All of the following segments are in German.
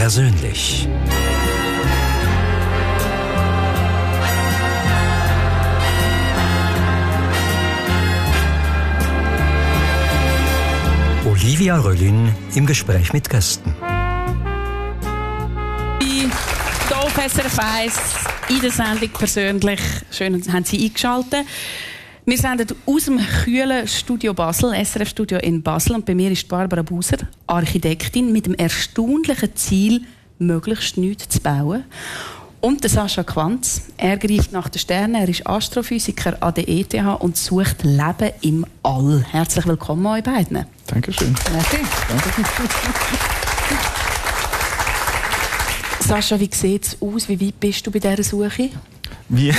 persönlich. Olivia Röllin im Gespräch mit Gästen. Hier auf SRF 1 in der Sendung persönlich. Schön, haben Sie eingeschaltet. Wir senden aus dem kühlen Studio Basel, SRF-Studio in Basel. Und bei mir ist Barbara Buser, Architektin, mit dem erstaunlichen Ziel, möglichst nichts zu bauen. Und der Sascha Quanz, er greift nach den Sternen, er ist Astrophysiker an der ETH und sucht Leben im All. Herzlich willkommen euch beiden. Dankeschön. Merci. Danke. Sascha, wie sieht es aus? Wie weit bist du bei dieser Suche? Wir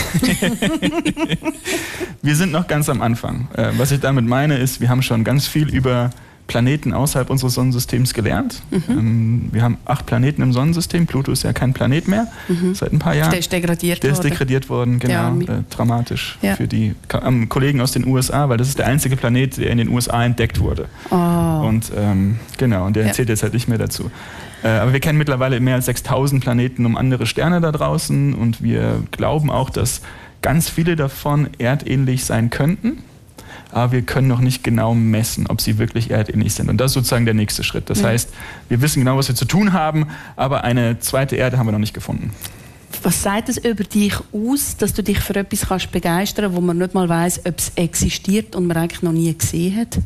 sind noch ganz am Anfang. Was ich damit meine, ist, wir haben schon ganz viel über Planeten außerhalb unseres Sonnensystems gelernt. Wir haben 8 Planeten im Sonnensystem. Pluto ist ja kein Planet mehr seit ein paar Jahren. Der ist degradiert worden. Genau. Ja, dramatisch für die Kollegen aus den USA, weil das ist der einzige Planet, der in den USA entdeckt wurde. Oh. Und und der zählt jetzt halt nicht mehr dazu. Aber wir kennen mittlerweile mehr als 6000 Planeten um andere Sterne da draußen und wir glauben auch, dass ganz viele davon erdähnlich sein könnten. Aber wir können noch nicht genau messen, ob sie wirklich erdähnlich sind. Und das ist sozusagen der nächste Schritt. Das heißt, wir wissen genau, was wir zu tun haben, aber eine zweite Erde haben wir noch nicht gefunden. Was sagt es über dich aus, dass du dich für etwas kannst begeistern kannst, wo man nicht mal weiss, ob es existiert und man eigentlich noch nie gesehen hat?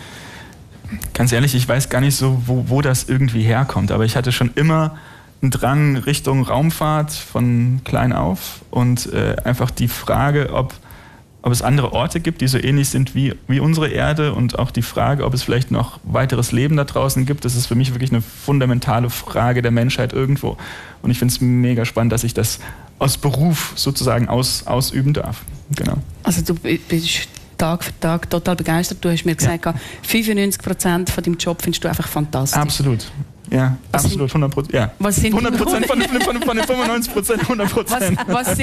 Ganz ehrlich, ich weiß gar nicht so, wo das irgendwie herkommt. Aber ich hatte schon immer einen Drang Richtung Raumfahrt von klein auf. Und einfach die Frage, ob es andere Orte gibt, die so ähnlich sind wie unsere Erde. Und auch die Frage, ob es vielleicht noch weiteres Leben da draußen gibt. Das ist für mich wirklich eine fundamentale Frage der Menschheit irgendwo. Und ich finde es mega spannend, dass ich das aus Beruf sozusagen ausüben darf. Genau. Also du bist Tag für Tag total begeistert. Du hast mir gesagt, 95% von deinem Job findest du einfach fantastisch. Absolut. Ja, was absolut, 100%. Ja. Was sind 100% von den 95%, 100%.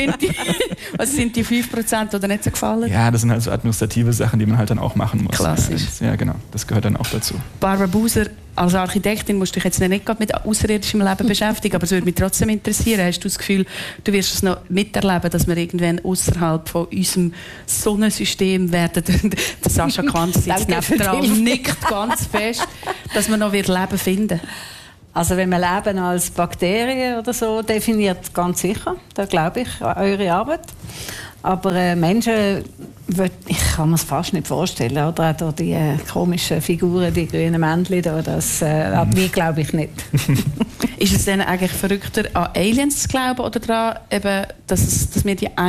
Was sind die 5%, die dir nicht so gefallen? Ja, das sind halt so administrative Sachen, die man halt dann auch machen muss. Klassisch. Ja, genau. Das gehört dann auch dazu. Barbara Buser, als Architektin musst du dich jetzt nicht gerade mit außerirdischem Leben beschäftigen, aber es würde mich trotzdem interessieren. Hast du das Gefühl, du wirst es noch miterleben, dass wir irgendwann außerhalb von unserem Sonnensystem werden? Der Sascha Quanz sitzt nebendran und nickt ganz fest, dass wir noch Leben finden. Also wenn man Leben als Bakterien oder so definiert, ganz sicher, da glaube ich an eure Arbeit. Aber Menschen, ich kann mir es fast nicht vorstellen, oder auch die komischen Figuren, die grünen Männchen da, das wie glaube ich nicht. Ist es denn eigentlich verrückter, an Aliens zu glauben oder daran, eben, dass wir die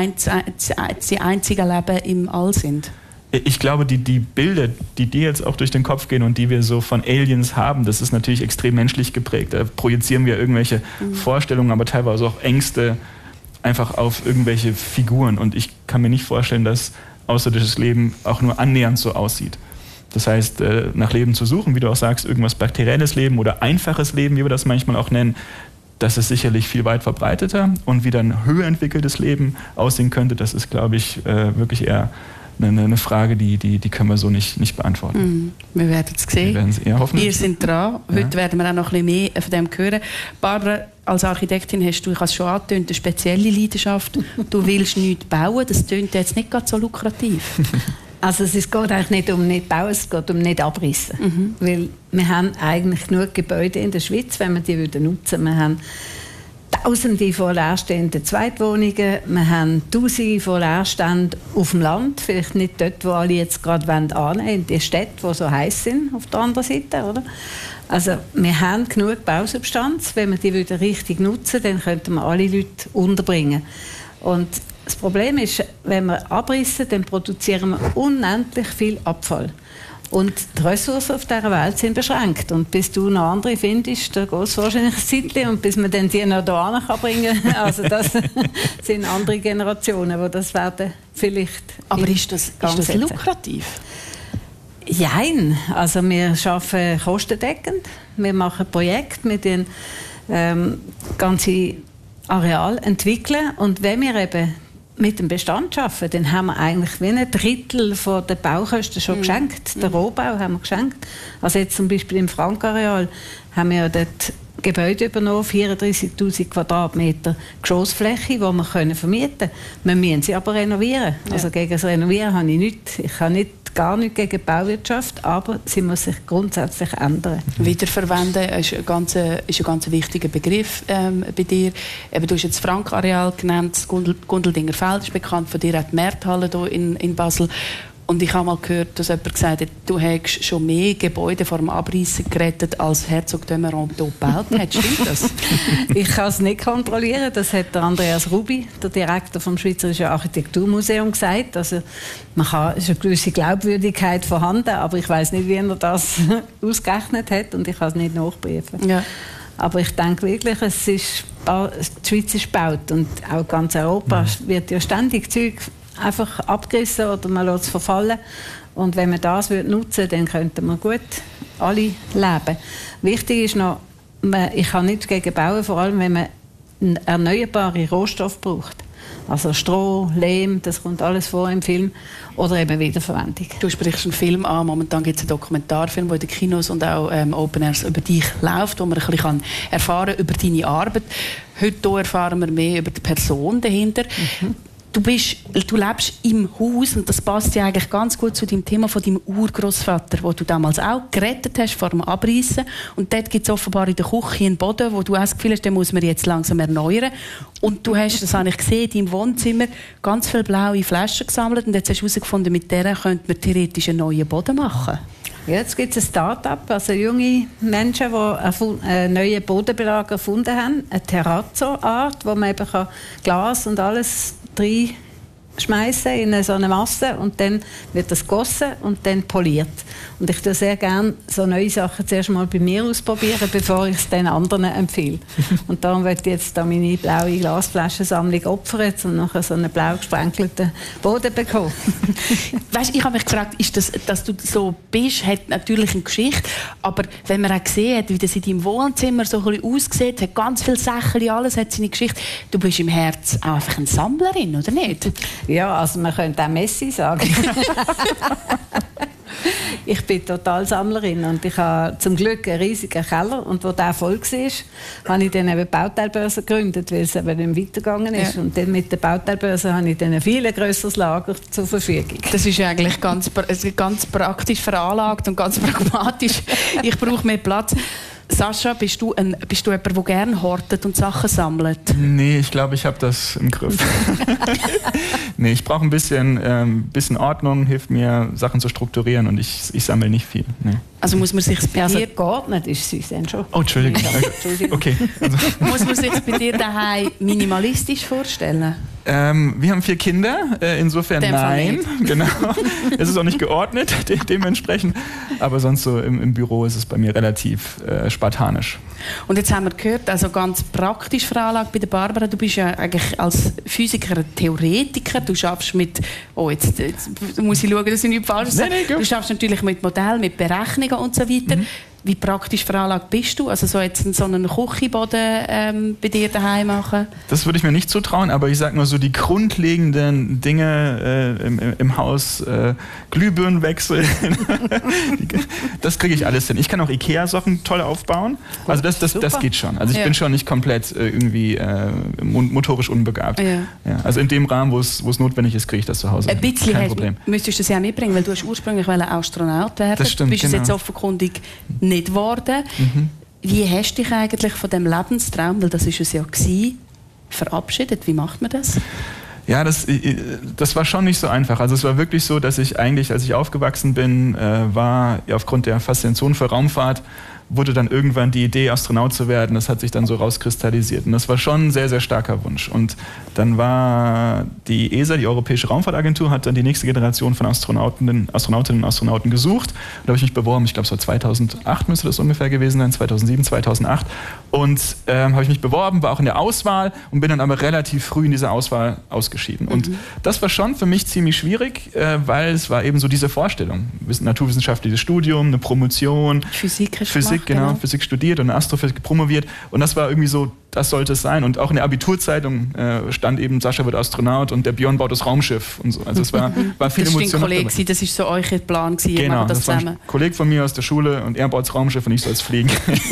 einzigen Leben im All sind? Ich glaube, die Bilder, die dir jetzt auch durch den Kopf gehen und die wir so von Aliens haben, das ist natürlich extrem menschlich geprägt. Da projizieren wir irgendwelche Vorstellungen, aber teilweise auch Ängste einfach auf irgendwelche Figuren. Und ich kann mir nicht vorstellen, dass außerirdisches Leben auch nur annähernd so aussieht. Das heißt, nach Leben zu suchen, wie du auch sagst, irgendwas bakterielles Leben oder einfaches Leben, wie wir das manchmal auch nennen, das ist sicherlich viel weit verbreiteter. Und wie dann höher entwickeltes Leben aussehen könnte, das ist, glaube ich, wirklich eher eine Frage, die können wir so nicht beantworten. Wir werden es sehen. Wir werden es eher hoffen. Ihr seid dran. Heute werden wir auch noch ein bisschen mehr von dem hören. Barbara, als Architektin hast du, ich habe es schon angetönt, eine spezielle Leidenschaft. Du willst nichts bauen. Das tönt jetzt nicht gerade so lukrativ. Also es geht eigentlich nicht um nicht bauen, es geht um nicht abreißen. Weil wir haben eigentlich genug Gebäude in der Schweiz, wenn wir die nutzen würden. Wir haben Tausende von leerstehenden Zweitwohnungen, wir haben Tausende von Leerständen auf dem Land, vielleicht nicht dort, wo alle jetzt gerade annehmen wollen, in die Städte, die so heiß sind, auf der anderen Seite, oder? Also wir haben genug Bausubstanz, wenn wir die richtig nutzen, dann könnten wir alle Leute unterbringen. Und das Problem ist, wenn wir abrissen, dann produzieren wir unendlich viel Abfall. Und die Ressourcen auf dieser Welt sind beschränkt. Und bis du noch andere findest, da geht es wahrscheinlich ein Zeitchen. Und bis man dann die noch hierhin bringen kann, also das sind andere Generationen, die das werden vielleicht. Aber ist das lukrativ? Nein, also wir arbeiten kostendeckend. Wir machen Projekte mit den ganzen Areal entwickeln. Und wenn wir eben mit dem Bestand arbeiten, dann haben wir eigentlich wie ein Drittel von der Baukosten schon geschenkt. Den Rohbau haben wir geschenkt. Also jetzt zum Beispiel im Frankareal haben wir dort Gebäude übernommen, 34'000 Quadratmeter Geschossfläche, die wir vermieten können. Wir müssen sie aber renovieren. Ja. Also gegen das Renovieren habe ich nichts. Ich habe gar nichts gegen die Bauwirtschaft, aber sie muss sich grundsätzlich ändern. Wiederverwenden ist ein ganz wichtiger Begriff bei dir. Eben, du hast jetzt das Frankareal genannt, das Gundeldinger Feld ist bekannt, von dir auch die Märthalle hier in Basel. Und ich habe mal gehört, dass jemand gesagt hat, du hättest schon mehr Gebäude vor dem Abreißen gerettet, als Herzog de Meuron hier gebaut hat. Stimmt das? Ich kann es nicht kontrollieren. Das hat der Andreas Rubi, der Direktor vom Schweizerischen Architekturmuseum, gesagt. Also es ist eine gewisse Glaubwürdigkeit vorhanden, aber ich weiß nicht, wie er das ausgerechnet hat und ich kann es nicht nachprüfen. Ja. Aber ich denke wirklich, die Schweiz ist gebaut und auch ganz Europa wird ja ständig Zeug einfach abgerissen oder man lässt es verfallen. Und wenn man das nutzen würde, dann könnten wir gut alle leben. Wichtig ist noch, ich kann nichts gegen bauen, vor allem wenn man erneuerbare Rohstoffe braucht. Also Stroh, Lehm, das kommt alles vor im Film. Oder eben Wiederverwendung. Du sprichst einen Film an. Momentan gibt es einen Dokumentarfilm, der in den Kinos und auch Open Airs über dich läuft, wo man ein bisschen erfahren kann über deine Arbeit. Heute erfahren wir mehr über die Person dahinter. Du lebst im Haus und das passt ja eigentlich ganz gut zu dem Thema von deinem Urgroßvater, wo du damals auch gerettet hast vor dem Abreißen. Und dort gibt es offenbar in der Küche einen Boden, wo du auch das Gefühl hast, den muss man jetzt langsam erneuern. Und du hast, das habe ich gesehen, in deinem Wohnzimmer ganz viele blaue Flaschen gesammelt und jetzt hast du herausgefunden, mit denen könnte man theoretisch einen neuen Boden machen. Ja, jetzt gibt es ein Start-up, also junge Menschen, die einen neuen Bodenbelag erfunden haben, eine Terrazzo-Art, wo man eben Glas und alles reinschmeißen in so eine Masse und dann wird das gegossen und dann poliert. Und ich tue sehr gerne so neue Sachen zuerst mal bei mir ausprobieren, bevor ich es den anderen empfehle. Und darum möchte ich jetzt da meine blaue Glasflaschensammlung opfern und nachher so einen blau gesprenkelten Boden bekommen. Weißt, ich habe mich gefragt, ist das, dass du so bist, hat natürlich eine Geschichte, aber wenn man auch gesehen hat, wie das in deinem Wohnzimmer so ein bisschen aussieht, hat ganz viele Sachen, alles hat seine Geschichte. Du bist im Herz einfach eine Sammlerin, oder nicht? Ja, also man könnte auch Messi sagen. Ich bin total Sammlerin und ich habe zum Glück einen riesigen Keller und wo der voll war, habe ich dann eben Bauteilbörse gegründet, weil es eben nicht weitergegangen ist. Ja. Und dann mit der Bauteilbörse habe ich dann ein viel grösseres Lager zur Verfügung. Das ist eigentlich ganz praktisch veranlagt und ganz pragmatisch. Ich brauche mehr Platz. Sascha, bist du jemand, der gerne hortet und Sachen sammelt? Nee, ich glaube, ich habe das im Griff. Nee, ich brauche ein bisschen Ordnung, hilft mir, Sachen zu strukturieren und ich sammle nicht viel. Nee. Also muss man sich bei dir... geordnet ist es dann schon. Oh, Entschuldigung. Okay. Also. Muss man sich bei dir daheim minimalistisch vorstellen? Wir haben 4 Kinder, insofern nein. Genau. Es ist auch nicht geordnet, dementsprechend. Aber sonst so im Büro ist es bei mir relativ spartanisch. Und jetzt haben wir gehört, also ganz praktisch veranlagt bei der Barbara. Du bist ja eigentlich als Physiker ein Theoretiker. Du schaffst mit... Oh, jetzt muss ich schauen, dass ich nicht falsch sage. Du schaffst natürlich mit Modellen, mit Berechnungen und so weiter. Wie praktisch veranlagt bist du? Also so jetzt so einen Küchenboden bei dir daheim machen? Das würde ich mir nicht zutrauen, aber ich sage nur so die grundlegenden Dinge im Haus, Glühbirnen wechseln, das kriege ich alles hin. Ich kann auch Ikea-Sachen toll aufbauen, also das geht schon. Also ich bin schon nicht komplett irgendwie motorisch unbegabt. Ja. Ja, also in dem Rahmen, wo es notwendig ist, kriege ich das zu Hause. Ein bisschen müsstest du das ja mitbringen, weil du hast ursprünglich Astronaut werden. Das stimmt, du bist es jetzt offenkundig nicht geworden. Wie hast du dich eigentlich von dem Lebenstraum, weil das ist es ja gewesen, verabschiedet? Wie macht man das? Ja, das war schon nicht so einfach. Also es war wirklich so, dass ich eigentlich, als ich aufgewachsen bin, war aufgrund der Faszination für Raumfahrt, wurde dann irgendwann die Idee, Astronaut zu werden. Das hat sich dann so rauskristallisiert. Und das war schon ein sehr, sehr starker Wunsch. Und dann war die ESA, die Europäische Raumfahrtagentur, hat dann die nächste Generation von Astronautinnen und Astronauten gesucht. Da habe ich mich beworben, ich glaube es war 2008 müsste das ungefähr gewesen sein, 2007, 2008. Und habe ich mich beworben, war auch in der Auswahl und bin dann aber relativ früh in dieser Auswahl ausgeschieden. Und das war schon für mich ziemlich schwierig, weil es war eben so diese Vorstellung. Naturwissenschaftliches Studium, eine Promotion. Physik Physik, genau, Physik studiert und Astrophysik promoviert. Und das war irgendwie so, das sollte es sein. Und auch in der Abiturzeitung stand eben, Sascha wird Astronaut und der Björn baut das Raumschiff und so. Also es war viel Emotion. Das war ein Kollege, das war so euer Plan gewesen, genau, das war ein Kollege von mir aus der Schule und er baut das Raumschiff und ich soll es fliegen.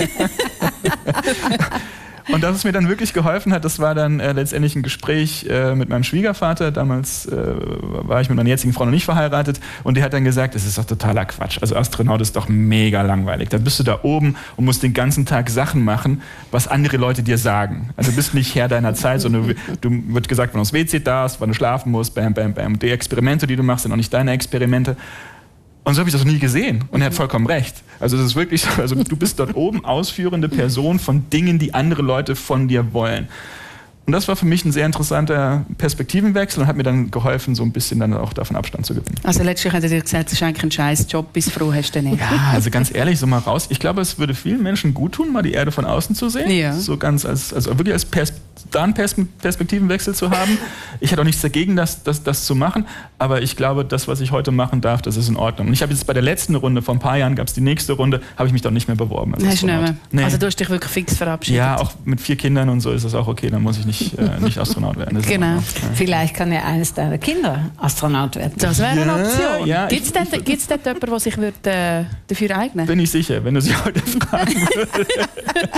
Und dass es mir dann wirklich geholfen hat, das war dann letztendlich ein Gespräch mit meinem Schwiegervater. Damals war ich mit meiner jetzigen Frau noch nicht verheiratet. Und der hat dann gesagt, es ist doch totaler Quatsch. Also Astronaut ist doch mega langweilig. Da bist du da oben und musst den ganzen Tag Sachen machen, was andere Leute dir sagen. Also du bist nicht Herr deiner Zeit, sondern du wird gesagt, wann du aufs WC darfst, wann du schlafen musst, bam, bam, bam. Die Experimente, die du machst, sind auch nicht deine Experimente. Und so habe ich das noch nie gesehen. Und er hat vollkommen recht. Also das ist wirklich so, also du bist dort oben ausführende Person von Dingen, die andere Leute von dir wollen. Und das war für mich ein sehr interessanter Perspektivenwechsel und hat mir dann geholfen, so ein bisschen dann auch davon Abstand zu gewinnen. Also letztlich hat er dir gesagt, das ist eigentlich ein scheiß Job, bis froh hast du nicht. Ja, also ganz ehrlich, so mal raus. Ich glaube, es würde vielen Menschen gut tun, mal die Erde von außen zu sehen. Ja. So ganz also wirklich als Perspektivenwechsel zu haben. Ich hätte auch nichts dagegen, das zu machen, aber ich glaube, das, was ich heute machen darf, das ist in Ordnung. Und ich habe jetzt bei der letzten Runde, vor ein paar Jahren gab es die nächste Runde, habe ich mich doch nicht mehr beworben. Hast du nicht mehr? Nee. Also du hast dich wirklich fix verabschiedet? Ja, auch mit 4 Kindern und so ist das auch okay, dann muss ich nicht Astronaut werden. Genau. Vielleicht kann ja eines deiner Kinder Astronaut werden. Das wäre eine Option. Ja, Gibt es dort jemanden, der sich dafür eignen würde? Bin ich sicher, wenn du sie heute fragen würdest.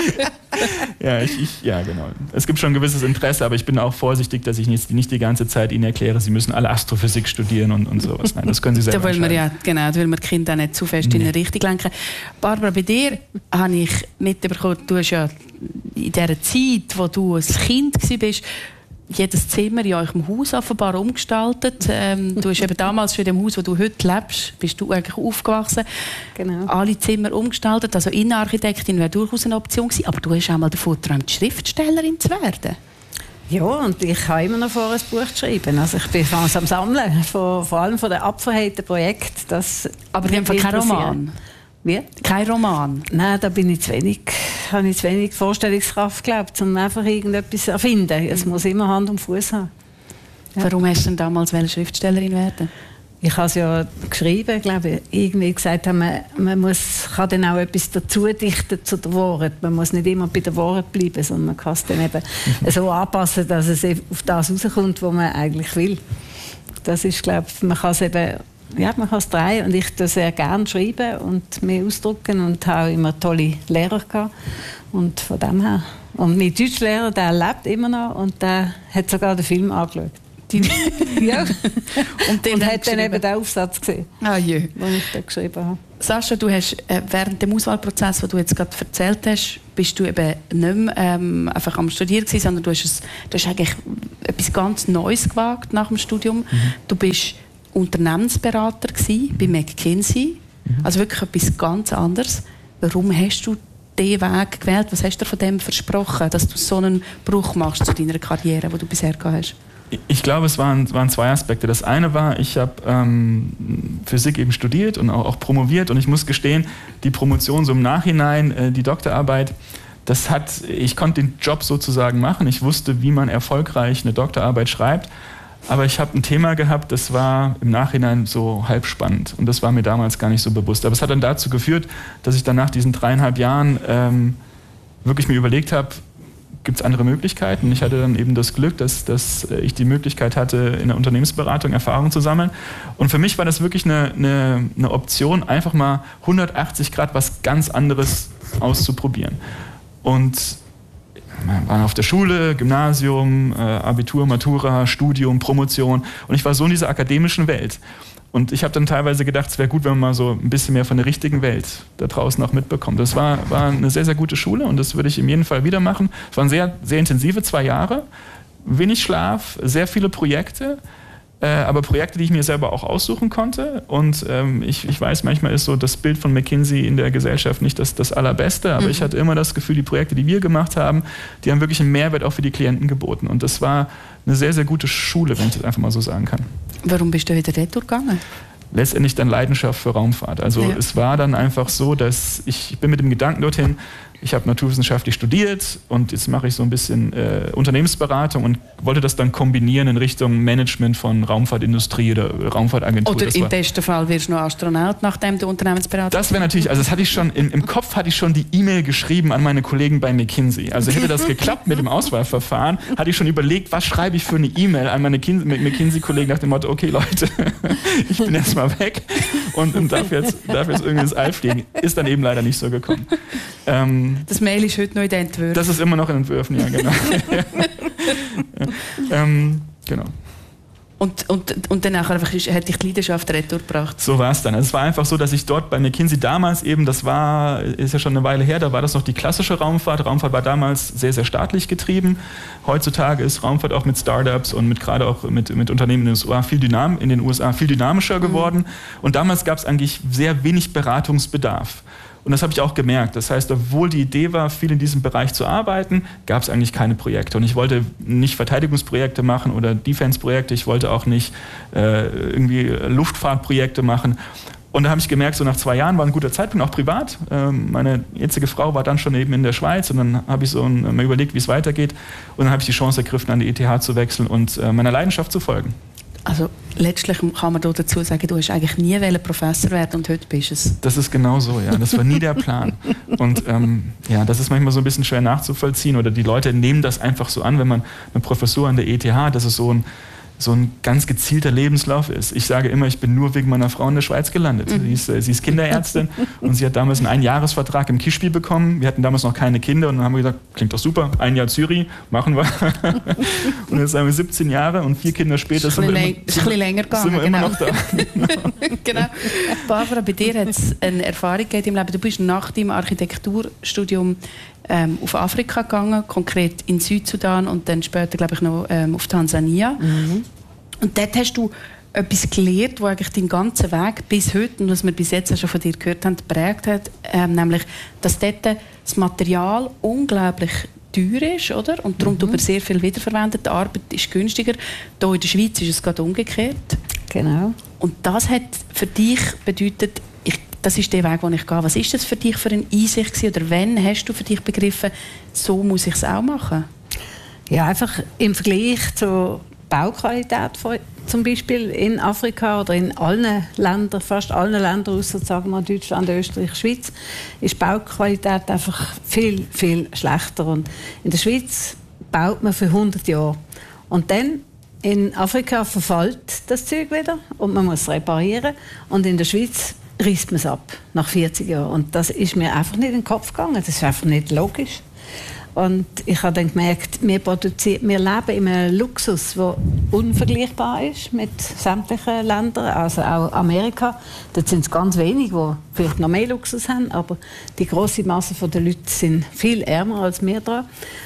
Ja, genau. Es gibt schon ein gewisses Interesse, aber ich bin auch vorsichtig, dass ich nicht die ganze Zeit ihnen erkläre, sie müssen alle Astrophysik studieren und sowas. Nein, das können sie selber entscheiden. Da will man die Kinder nicht zu fest in eine Richtung lenken. Barbara, bei dir habe ich mitbekommen, du hast ja in dieser Zeit, wo du ein Kind warst, jedes Zimmer in eurem Haus offenbar umgestaltet. Du hast eben damals schon in dem Haus, wo du heute lebst, bist du eigentlich aufgewachsen. Genau. Alle Zimmer umgestaltet. Also Innenarchitektin wäre durchaus eine Option gewesen. Aber du hast auch mal davon geträumt, Schriftstellerin zu werden. Ja, und ich habe immer noch vor, ein Buch zu schreiben. Also ich bin am Sammeln, vor allem von den abverheilten Projekten. Aber die haben keinen Roman? Wie? Kein Roman? Nein, da habe ich zu wenig Vorstellungskraft, glaube ich, um einfach irgendetwas zu erfinden. Es muss immer Hand und Fuß haben. Ja. Warum hast du denn damals Schriftstellerin werden? Ich habe es ja geschrieben, glaube ich, irgendwie gesagt, man kann dann auch etwas dazu dichten zu der Wahrheit. Man muss nicht immer bei der Wahrheit bleiben, sondern man kann es dann eben so anpassen, dass es auf das rauskommt, was man eigentlich will. Das ist, glaube ich, man kann es eben, ja, man kann es drehen und ich tue sehr gerne schreiben und mich ausdrücken und habe immer tolle Lehrer gehabt. Und von dem her. Und mein Deutschlehrer, der lebt immer noch und der hat sogar den Film angeschaut. Ja. Und hat dann eben den Aufsatz gesehen, den ich da geschrieben habe. Sascha, du hast während dem Auswahlprozess, den du jetzt gerade erzählt hast, bist du eben nicht mehr einfach am Studieren gewesen, sondern du hast eigentlich etwas ganz Neues gewagt nach dem Studium. Du bist Unternehmensberater gewesen bei McKinsey, also wirklich etwas ganz anderes. Warum hast du diesen Weg gewählt? Was hast du von dem versprochen, dass du so einen Bruch machst zu deiner Karriere, die du bisher gehabt hast? Ich glaube, es waren 2 Aspekte. Das eine war, ich habe Physik eben studiert und auch promoviert und ich muss gestehen, die Promotion so im Nachhinein, die Doktorarbeit, ich konnte den Job sozusagen machen. Ich wusste, wie man erfolgreich eine Doktorarbeit schreibt, aber ich habe ein Thema gehabt, das war im Nachhinein so halb spannend und das war mir damals gar nicht so bewusst. Aber es hat dann dazu geführt, dass ich dann nach diesen 3,5 Jahren wirklich mir überlegt habe, gibt es andere Möglichkeiten? Ich hatte dann eben das Glück, dass ich die Möglichkeit hatte, in der Unternehmensberatung Erfahrung zu sammeln. Und für mich war das wirklich eine Option, einfach mal 180 Grad was ganz anderes auszuprobieren. Und wir waren auf der Schule, Gymnasium, Abitur, Matura, Studium, Promotion. Und ich war so in dieser akademischen Welt. Und ich habe dann teilweise gedacht, es wäre gut, wenn man mal so ein bisschen mehr von der richtigen Welt da draußen auch mitbekommt. Das war eine sehr, sehr gute Schule und das würde ich in jedem Fall wieder machen. Es waren sehr, sehr intensive 2 Jahre, wenig Schlaf, sehr viele Projekte, aber Projekte, die ich mir selber auch aussuchen konnte. Und ich weiß, manchmal ist so das Bild von McKinsey in der Gesellschaft nicht das allerbeste, aber ich hatte immer das Gefühl, die Projekte, die wir gemacht haben, die haben wirklich einen Mehrwert auch für die Klienten geboten. Und das war eine sehr, sehr gute Schule, wenn ich das einfach mal so sagen kann. Warum bist du wieder retour gegangen? Letztendlich dann Leidenschaft für Raumfahrt. Also es war dann einfach so, dass ich bin mit dem Gedanken dorthin, ich habe naturwissenschaftlich studiert und jetzt mache ich so ein bisschen Unternehmensberatung und wollte das dann kombinieren in Richtung Management von Raumfahrtindustrie oder Raumfahrtagentur. Oder im besten Fall wirst du noch Astronaut, nachdem du Unternehmensberatung. Das wäre natürlich, also das hatte ich schon, im Kopf hatte ich schon die E-Mail geschrieben an meine Kollegen bei McKinsey. Also hätte das geklappt mit dem Auswahlverfahren, hatte ich schon überlegt, was schreibe ich für eine E-Mail an meine McKinsey-Kollegen nach dem Motto, okay Leute, ich bin jetzt mal weg und darf jetzt irgendwie ins All fliegen. Ist dann eben leider nicht so gekommen. Das Mail ist heute noch in den Entwürfen. Das ist immer noch in Entwürfen, ja, genau. Genau. Und danach hat dich die Leidenschaft retour gebracht. So war es dann. Es war einfach so, dass ich dort bei McKinsey damals eben, ist ja schon eine Weile her, da war das noch die klassische Raumfahrt. Raumfahrt war damals sehr, sehr staatlich getrieben. Heutzutage ist Raumfahrt auch mit Startups und gerade auch mit Unternehmen in den USA viel dynamischer geworden. Und damals gab es eigentlich sehr wenig Beratungsbedarf. Und das habe ich auch gemerkt. Das heißt, obwohl die Idee war, viel in diesem Bereich zu arbeiten, gab es eigentlich keine Projekte. Und ich wollte nicht Verteidigungsprojekte machen oder Defense-Projekte. Ich wollte auch nicht irgendwie Luftfahrtprojekte machen. Und da habe ich gemerkt, so nach 2 Jahren war ein guter Zeitpunkt, auch privat. Meine jetzige Frau war dann schon eben in der Schweiz und dann habe ich mal überlegt, wie es weitergeht. Und dann habe ich die Chance ergriffen, an die ETH zu wechseln und meiner Leidenschaft zu folgen. Also letztlich kann man dazu sagen, du hast eigentlich nie Professor werden und heute bist es. Das ist genau so, ja. Das war nie der Plan. Und ja, das ist manchmal so ein bisschen schwer nachzuvollziehen oder die Leute nehmen das einfach so an, wenn man eine Professur an der ETH hat, dass es so ein ganz gezielter Lebenslauf ist. Ich sage immer, ich bin nur wegen meiner Frau in der Schweiz gelandet. Sie ist Kinderärztin und sie hat damals einen Einjahresvertrag im Kischbi bekommen. Wir hatten damals noch keine Kinder und dann haben wir gesagt, klingt doch super, 1 Jahr Zürich, machen wir. Und jetzt haben wir 17 Jahre und 4 Kinder später sind wir immer noch da. Genau. Barbara, bei dir hat es eine Erfahrung gegeben im Leben. Du bist nach deinem Architekturstudium auf Afrika gegangen, konkret in Südsudan und dann später, glaube ich, noch auf Tansania. Mhm. Und dort hast du etwas gelernt, das eigentlich deinen ganzen Weg bis heute, und was wir bis jetzt auch schon von dir gehört haben, geprägt hat, nämlich, dass dort das Material unglaublich teuer ist, oder? Und darum tut man sehr viel wiederverwendet. Die Arbeit ist günstiger. Hier in der Schweiz ist es gerade umgekehrt. Genau. Und das hat für dich bedeutet, das ist der Weg, den ich gehe. Was ist das für dich für eine Einsicht gewesen? Oder wann hast du für dich begriffen, so muss ich es auch machen? Ja, einfach im Vergleich zur Bauqualität zum Beispiel in Afrika oder in allen Ländern, fast allen Ländern, außer sagen wir Deutschland, Österreich, Schweiz, ist Bauqualität einfach viel, viel schlechter. Und in der Schweiz baut man für 100 Jahre. Und dann in Afrika verfällt das Zeug wieder und man muss es reparieren. Und in der Schweiz reißt man es ab nach 40 Jahren. Und das ist mir einfach nicht in den Kopf gegangen. Das ist einfach nicht logisch. Und ich habe dann gemerkt, wir leben in einem Luxus, der unvergleichbar ist mit sämtlichen Ländern, also auch Amerika. Dort sind es ganz wenige, die vielleicht noch mehr Luxus haben, aber die grosse Masse der Leute sind viel ärmer als wir dran.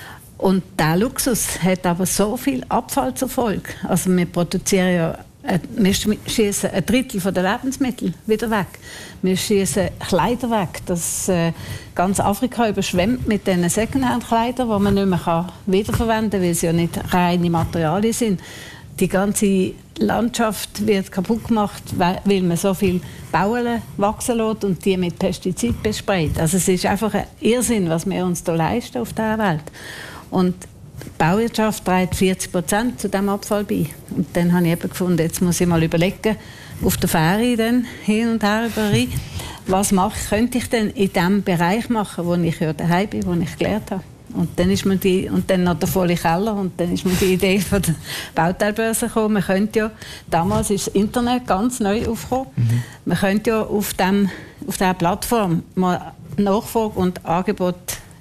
Und dieser Luxus hat aber so viel Abfall zur Folge. Also wir produzieren ja, wir schießen 1/3 der Lebensmittel wieder weg. Wir schießen Kleider weg. Das ganz Afrika überschwemmt mit diesen Secondhand-Kleidern, die man nicht mehr wiederverwenden kann, weil sie ja nicht reine Materialien sind. Die ganze Landschaft wird kaputt gemacht, weil man so viel Bauen wachsen lässt und die mit Pestiziden besprayt. Also es ist einfach ein Irrsinn, was wir uns hier leisten auf dieser Welt. Und die Bauwirtschaft trägt 40% zu diesem Abfall bei. Und dann habe ich eben gefunden, jetzt muss ich mal überlegen, auf der Fähre dann hin und her über was könnte ich denn in dem Bereich machen, wo ich ja daheim bin, wo ich gelernt habe. Und dann ist mir und dann noch der volle Keller und dann ist mir die Idee von der Bauteilbörse gekommen. Man könnte ja, damals ist das Internet ganz neu aufgekommen, man könnte ja auf dieser Plattform mal Nachfrage und Angebot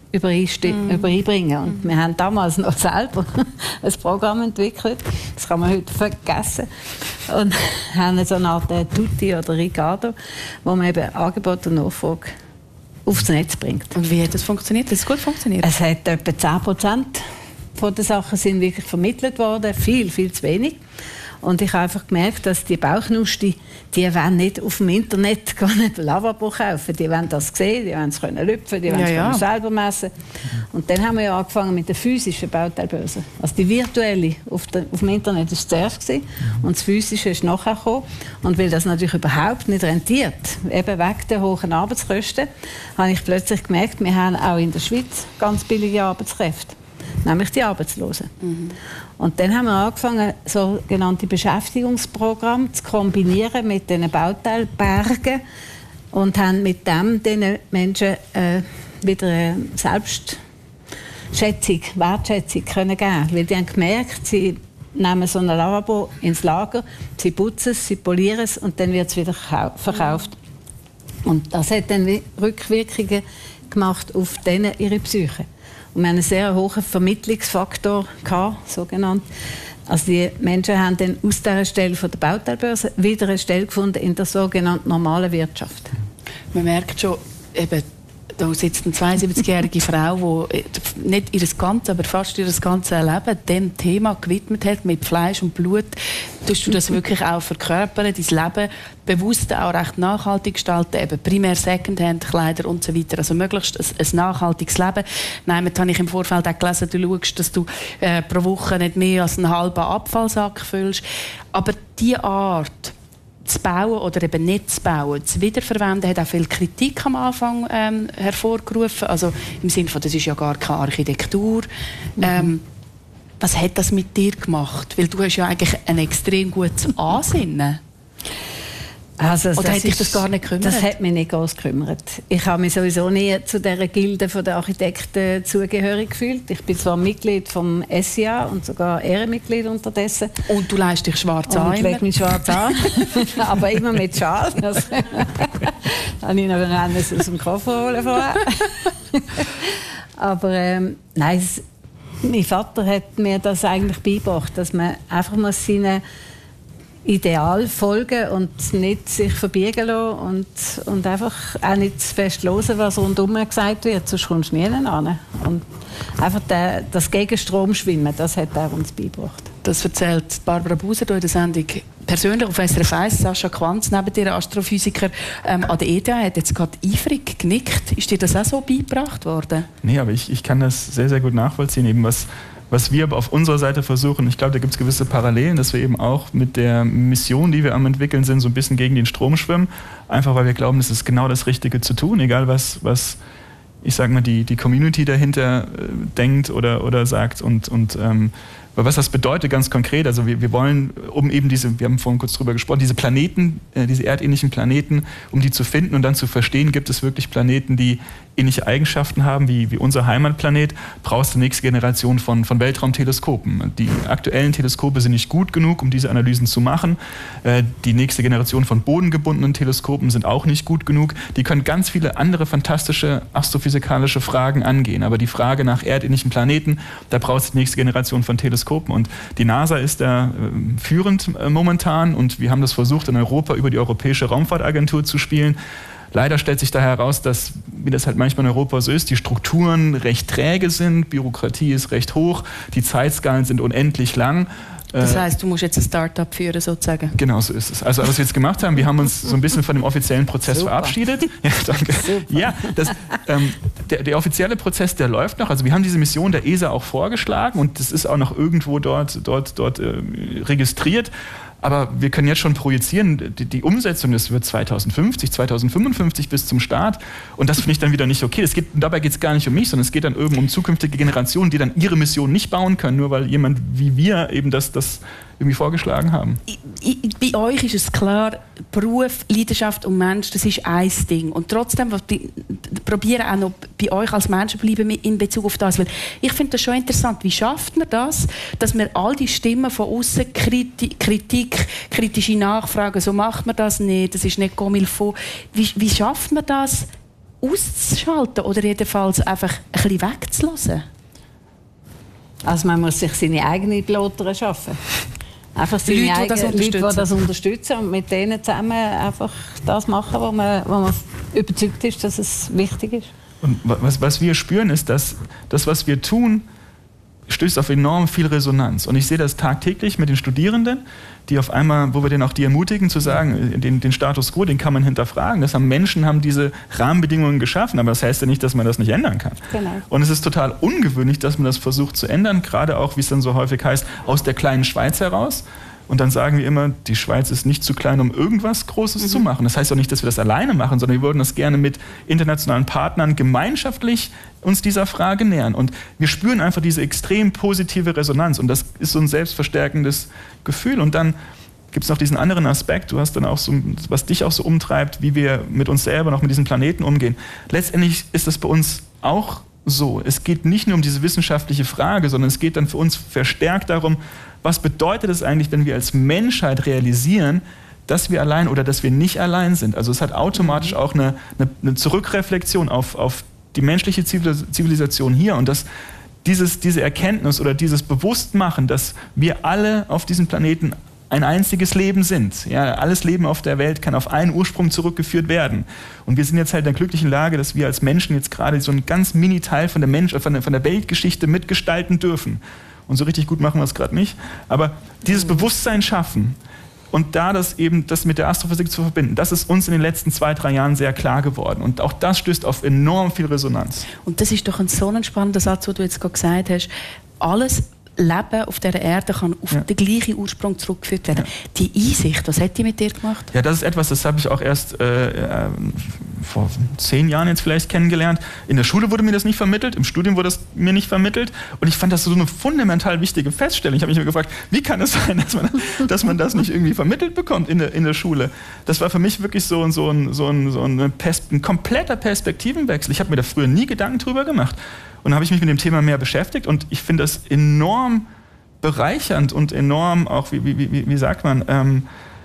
übereinbringen. Und wir haben damals noch selber ein Programm entwickelt, das kann man heute vergessen, und haben so eine Art Tutti oder Ricardo, wo man eben Angebot und Nachfrage aufs Netz bringt. Und wie hat das funktioniert? Hat es gut funktioniert? Es hat etwa 10% von den Sachen sind wirklich vermittelt worden, viel, viel zu wenig. Und ich habe einfach gemerkt, dass die Bauchnusti, die wollen nicht auf dem Internet ein Lavabo kaufen. Die wollen das sehen, die wollen es lüpfen, die wollen es selber messen. Und dann haben wir ja angefangen mit der physischen Bauteilbörse. Also die virtuelle auf dem Internet war zuerst gewesen, und das physische ist nachher gekommen. Und weil das natürlich überhaupt nicht rentiert, eben wegen der hohen Arbeitskosten, habe ich plötzlich gemerkt, wir haben auch in der Schweiz ganz billige Arbeitskräfte, nämlich die Arbeitslosen. Und dann haben wir angefangen, sogenannte Beschäftigungsprogramme zu kombinieren mit diesen Bauteilbergen und haben mit dem diesen Menschen wieder eine Wertschätzung können geben. Weil die haben gemerkt, sie nehmen so ein Lavabo ins Lager, sie putzen es, sie polieren es und dann wird es wieder verkauft. Und das hat dann Rückwirkungen gemacht auf denen ihre Psyche. Und wir hatten einen sehr hohen Vermittlungsfaktor, so genannt. Also die Menschen haben dann aus dieser Stelle von der Bauteilbörse wieder eine Stelle gefunden in der sogenannten normalen Wirtschaft. Man merkt schon, eben, da sitzt eine 72-jährige Frau, die nicht ihr ganzes, aber fast ihr ganzes Leben dem Thema gewidmet hat, mit Fleisch und Blut. Tust du das wirklich auch verkörpern, dein Leben bewusst auch recht nachhaltig gestalten, eben primär Secondhand-Kleider und so weiter, also möglichst ein nachhaltiges Leben. Nein, jetzt habe ich im Vorfeld auch gelesen, du schaust, dass du pro Woche nicht mehr als einen halben Abfallsack füllst. Aber diese Art zu bauen oder eben nicht zu bauen, zu wiederverwenden, hat auch viel Kritik am Anfang hervorgerufen. Also im Sinne von, das ist ja gar keine Architektur. Was hat das mit dir gemacht? Weil du hast ja eigentlich ein extrem gutes Ansinnen. Also, oder hätte dich das gar nicht gekümmert? Das hat mich nicht groß gekümmert. Ich habe mich sowieso nie zu dieser Gilde der Architekten zugehörig gefühlt. Ich bin zwar Mitglied vom SIA und sogar Ehrenmitglied unterdessen. Und du leist dich schwarz an? Ich lege mich schwarz an, aber immer mit Schal. Das habe ich noch aus dem Koffer holen vorher. Aber nein, mein Vater hat mir das eigentlich beigebracht, dass man einfach muss seinen Ideal folgen und nicht sich verbiegen lassen und einfach auch nicht zu fest hören, was rundherum gesagt wird, sonst kommst du nie hin. Und einfach das Gegenstrom schwimmen, das hat er uns beigebracht. Das erzählt Barbara Buser in der Sendung persönlich auf SRF 1. Sascha Quanz, neben dir Astrophysiker an der ETH, hat jetzt gerade eifrig genickt. Ist dir das auch so beigebracht worden? Nee, aber ich kann das sehr, sehr gut nachvollziehen, eben was wir aber auf unserer Seite versuchen, ich glaube, da gibt es gewisse Parallelen, dass wir eben auch mit der Mission, die wir am entwickeln sind, so ein bisschen gegen den Strom schwimmen. Einfach weil wir glauben, das ist genau das Richtige zu tun, egal was ich sage mal, die Community dahinter denkt oder sagt und was das bedeutet ganz konkret. Also wir wollen, wir haben vorhin kurz drüber gesprochen, diese Planeten, diese erdähnlichen Planeten, um die zu finden und dann zu verstehen, gibt es wirklich Planeten, die ähnliche Eigenschaften haben wie unser Heimatplanet, brauchst du die nächste Generation von Weltraumteleskopen. Die aktuellen Teleskope sind nicht gut genug, um diese Analysen zu machen. Die nächste Generation von bodengebundenen Teleskopen sind auch nicht gut genug. Die können ganz viele andere fantastische astrophysikalische Fragen angehen. Aber die Frage nach erdähnlichen Planeten, da brauchst du die nächste Generation von Teleskopen. Und die NASA ist da führend momentan und wir haben das versucht, in Europa über die Europäische Raumfahrtagentur zu spielen. Leider stellt sich da heraus, dass, wie das halt manchmal in Europa so ist, die Strukturen recht träge sind, Bürokratie ist recht hoch, die Zeitskalen sind unendlich lang. Das heißt, du musst jetzt ein Start-up führen, sozusagen? Genau, so ist es. Also was wir jetzt gemacht haben, wir haben uns so ein bisschen von dem offiziellen Prozess verabschiedet. Ja, danke. Super. Ja, der offizielle Prozess, der läuft noch. Also wir haben diese Mission der ESA auch vorgeschlagen und das ist auch noch irgendwo dort registriert. Aber wir können jetzt schon projizieren, die Umsetzung, das wird 2050, 2055 bis zum Start. Und das finde ich dann wieder nicht okay. Dabei geht es gar nicht um mich, sondern es geht dann eben um zukünftige Generationen, die dann ihre Mission nicht bauen können, nur weil jemand wie wir eben das irgendwie vorgeschlagen haben. Bei euch ist es klar, Beruf, Leidenschaft und Mensch, das ist ein Ding. Und trotzdem probieren auch noch bei euch als Menschen bleiben in Bezug auf das. Weil ich finde das schon interessant. Wie schafft man das, dass man all die Stimmen von außen, Kritik, kritische Nachfragen, so macht man das nicht, das ist nicht comme il faut. Wie schafft man das auszuschalten oder jedenfalls einfach ein bisschen wegzulassen? Also man muss sich seine eigenen Piloten schaffen. Einfach seine Leute, die das unterstützen und mit denen zusammen einfach das machen, wo man überzeugt ist, dass es wichtig ist. Und was wir spüren, ist, dass das, was wir tun, stößt auf enorm viel Resonanz. Und ich sehe das tagtäglich mit den Studierenden, die auf einmal, wo wir denen auch die ermutigen, zu sagen, den Status quo, den kann man hinterfragen. Menschen haben diese Rahmenbedingungen geschaffen, aber das heißt ja nicht, dass man das nicht ändern kann. Genau. Und es ist total ungewöhnlich, dass man das versucht zu ändern, gerade auch, wie es dann so häufig heißt, aus der kleinen Schweiz heraus. Und dann sagen wir immer, die Schweiz ist nicht zu klein, um irgendwas Großes zu machen. Das heißt auch nicht, dass wir das alleine machen, sondern wir würden das gerne mit internationalen Partnern gemeinschaftlich uns dieser Frage nähern. Und wir spüren einfach diese extrem positive Resonanz. Und das ist so ein selbstverstärkendes Gefühl. Und dann gibt es noch diesen anderen Aspekt, du hast dann auch so, was dich auch so umtreibt, wie wir mit uns selber noch mit diesem Planeten umgehen. Letztendlich ist das bei uns auch so. Es geht nicht nur um diese wissenschaftliche Frage, sondern es geht dann für uns verstärkt darum, was bedeutet es eigentlich, wenn wir als Menschheit realisieren, dass wir allein oder dass wir nicht allein sind. Also es hat automatisch auch eine Zurückreflexion auf die menschliche Zivilisation hier und dass diese Erkenntnis oder dieses Bewusstmachen, dass wir alle auf diesem Planeten ein einziges Leben sind. Ja, alles Leben auf der Welt kann auf einen Ursprung zurückgeführt werden. Und wir sind jetzt halt in der glücklichen Lage, dass wir als Menschen jetzt gerade so einen ganz Mini-Teil von der Weltgeschichte mitgestalten dürfen. Und so richtig gut machen wir es gerade nicht. Aber dieses Bewusstsein schaffen und da das mit der Astrophysik zu verbinden, das ist uns in den letzten 2-3 Jahren sehr klar geworden. Und auch das stößt auf enorm viel Resonanz. Und das ist doch so ein spannender Satz, den du jetzt gerade gesagt hast. Alles Leben auf dieser Erde kann auf den gleichen Ursprung zurückgeführt werden. Ja. Die Einsicht, was hat die mit dir gemacht? Ja, das ist etwas, das habe ich auch erst vor 10 Jahren jetzt vielleicht kennengelernt. In der Schule wurde mir das nicht vermittelt, im Studium wurde es mir nicht vermittelt. Und ich fand das so eine fundamental wichtige Feststellung. Ich habe mich mir gefragt, wie kann es sein, dass man das nicht irgendwie vermittelt bekommt in der Schule? Das war für mich wirklich so ein kompletter Perspektivenwechsel. Ich habe mir da früher nie Gedanken drüber gemacht. Und dann habe ich mich mit dem Thema mehr beschäftigt und ich finde das enorm bereichernd und enorm auch, wie sagt man,